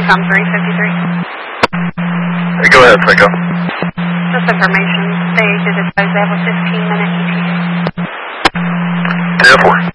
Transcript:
Income 353. Hey, go ahead, Psycho. Just information. They did advise they have a 15-minute ETA. 10-4.